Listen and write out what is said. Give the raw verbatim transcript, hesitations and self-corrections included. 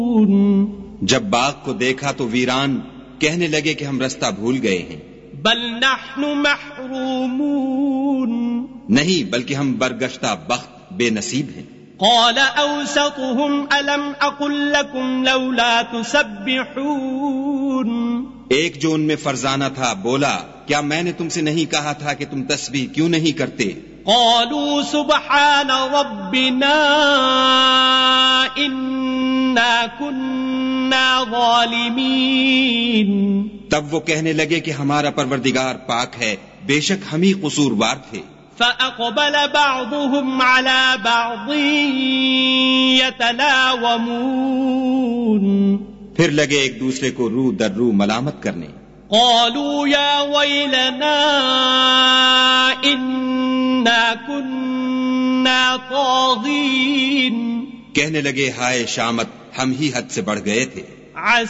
جب باغ کو دیکھا تو ویران، کہنے لگے کہ ہم رستہ بھول گئے ہیں. بل نحن محرومون، نہیں بلکہ ہم برگشتہ بخت بے نصیب ہیں. قال اوسطهم الم اقل لكم لولا تسبحون، ایک جو ان میں فرزانہ تھا بولا، کیا میں نے تم سے نہیں کہا تھا کہ تم تسبیح کیوں نہیں کرتے؟ قالوا سبحان ربنا انا كنا ظالمين، تب وہ کہنے لگے کہ ہمارا پروردگار پاک ہے، بے شک ہم ہی قصوروار تھے. فأقبل بعضهم على بعض يتلاومون، پھر لگے ایک دوسرے کو رو در رو ملامت کرنے. قالوا يا ويلنا إنا كنا طاغين، کہنے لگے ہائے شامت، ہم ہی حد سے بڑھ گئے تھے.